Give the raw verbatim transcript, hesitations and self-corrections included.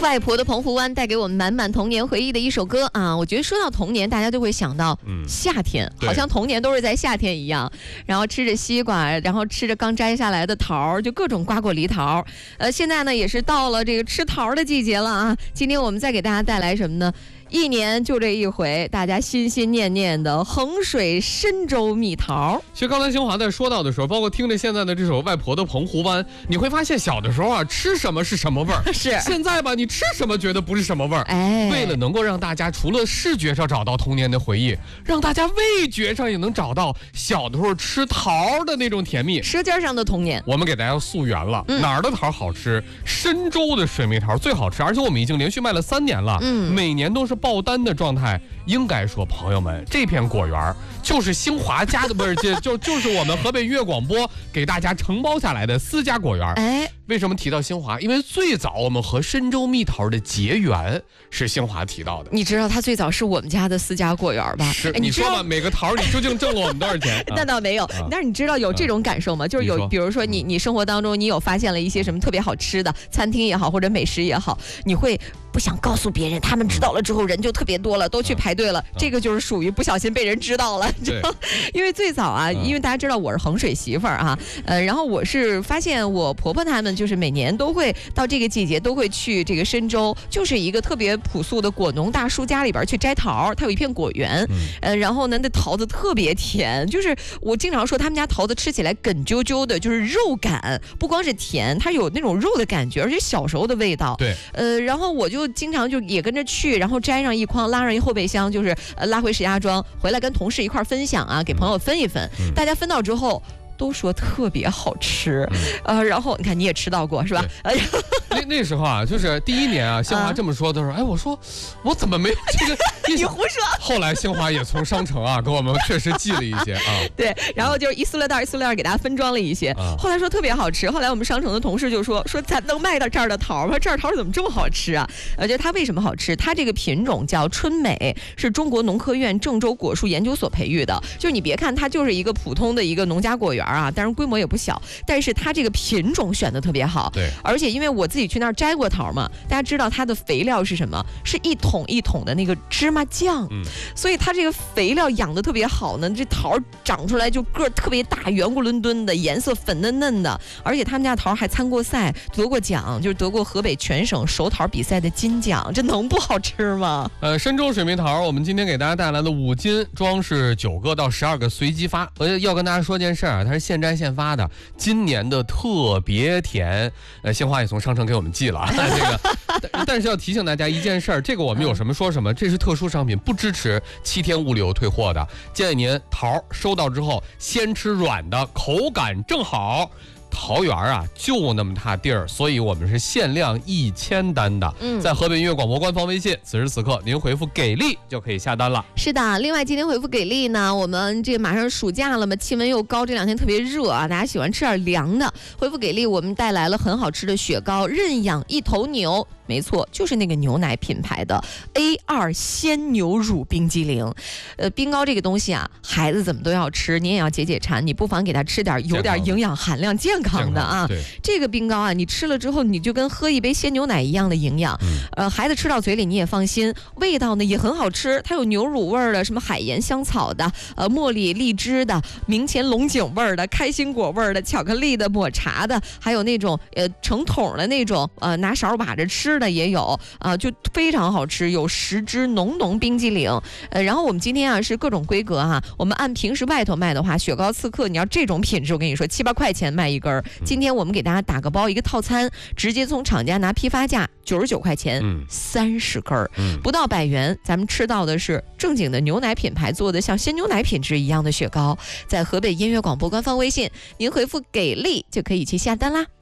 外婆的澎湖湾带给我们满满童年回忆的一首歌啊！我觉得说到童年，大家都会想到夏天，嗯、好像童年都是在夏天一样。然后吃着西瓜，然后吃着刚摘下来的桃，就各种瓜果梨桃。呃，现在呢也是到了这个吃桃的季节了啊！今天我们再给大家带来什么呢？一年就这一回，大家心心念念的衡水深州蜜桃。 其实刚才新华在说到的时候，包括听着现在的这首《外婆的澎湖湾》，你会发现小的时候啊，吃什么是什么味儿， 是现在吧，你吃什么觉得不是什么味儿。 哎， 为了能够让大家除了视觉上找到童年的回忆，让大家味觉上也能找到小的时候吃桃的那种甜蜜， 舌尖上的童年， 我们给大家溯源了、嗯、哪儿的桃好吃？深州的水蜜桃最好吃，而且我们已经连续卖了三年了，嗯，每年都是爆单的状态。应该说，朋友们，这片果园就是兴华家的，不是就就就是我们河北音乐广播给大家承包下来的私家果园。哎，为什么提到兴华？因为最早我们和深州蜜桃的结缘是兴华提到的。 你知道它最早是我们家的私家果园吧？ 是，你说吧，每个桃你究竟挣了我们多少钱？ 那倒没有，啊、但是你知道有这种感受吗？就是有，比如说你你生活当中你有发现了一些什么特别好吃的餐厅也好，或者美食也好，你会不想告诉别人，他们知道了之后人就特别多了，都去排队了。嗯、这个就是属于不小心被人知道了，知道？因为最早啊，嗯、因为大家知道我是衡水媳妇儿啊，呃，然后我是发现我婆婆他们就是每年都会到这个季节都会去这个深州，就是一个特别朴素的果农大叔家里边去摘桃，他有一片果园，嗯、呃，然后呢那桃子特别甜，就是我经常说他们家桃子吃起来梗啾啾的，就是肉感，不光是甜，它有那种肉的感觉，而且小时候的味道。 对， 呃，然后我就经常就也跟着去，然后摘上一筐，拉上一后备箱，就是呃拉回石家庄，回来跟同事一块分享啊，给朋友分一分，嗯、大家分到之后都说特别好吃，嗯、呃，然后你看你也吃到过是吧？ 呃那那时候啊，就是第一年啊，兴华这么说的时候，哎，我说我怎么没有这个？ 你胡说。 后来兴华也从商城啊给我们确实寄了一些啊。 对，然后就是一塑料袋一塑料袋给大家分装了一些，啊、后来说特别好吃。后来我们商城的同事就说说咱能卖到这儿的桃吗？这儿桃怎么这么好吃啊？而且它为什么好吃？它这个品种叫春美，是中国农科院郑州果树研究所培育的。就是你别看它就是一个普通的一个农家果园啊，当然规模也不小，但是它这个品种选的特别好。 对， 而且因为我自己去那儿摘过桃嘛，大家知道它的肥料是什么？是一桶一桶的那个芝麻酱，嗯、所以它这个肥料养的特别好呢，这桃长出来就个儿特别大，圆咕伦敦的，颜色粉嫩嫩的，而且他们家桃还参过赛，得过奖，就是得过河北全省熟桃比赛的金奖，这能不好吃吗？ 呃，深州水蜜桃，我们今天给大家带来的五斤装是九个到十二个随机发。我要跟大家说件事儿，它是现摘现发的，今年的特别甜。呃，兴华也从商城给我们寄了啊，这个，但, 但是要提醒大家一件事儿，这个我们有什么说什么，这是特殊商品，不支持七天物流退货的。建议您桃收到之后先吃软的，口感正好。桃园啊，就那么大地儿，所以我们是限量一千单的。嗯，在河北音乐广播官方微信，此时此刻您回复给力就可以下单了。 是的，另外今天回复给力呢，我们这马上暑假了嘛，气温又高，这两天特别热啊，大家喜欢吃点凉的。回复给力，我们带来了很好吃的雪糕，认养一头牛。没错，就是那个牛奶品牌的 A 二 鲜牛乳冰激凌。呃，冰糕这个东西啊，孩子怎么都要吃，你也要解解馋，你不妨给他吃点有点营养含量、健康的啊。这个冰糕啊，你吃了之后，你就跟喝一杯鲜牛奶一样的营养。嗯、呃，孩子吃到嘴里你也放心，味道呢也很好吃，它有牛乳味儿的，什么海盐香草的，呃，茉莉荔枝的，明前龙井味儿的，开心果味儿的，巧克力的，抹茶的，还有那种呃成桶的那种，呃，拿勺把着吃的也有啊、呃，就非常好吃，有十支浓浓冰激凌。呃，然后我们今天啊是各种规格哈、啊，我们按平时外头卖的话，雪糕刺客你要这种品质，我跟你说七八块钱卖一根儿。今天我们给大家打个包，一个套餐，直接从厂家拿批发价九十九块钱，三十根儿，不到百元，咱们吃到的是正经的牛奶品牌做的像鲜牛奶品质一样的雪糕。在河北音乐广播官方微信，您回复给力就可以去下单啦。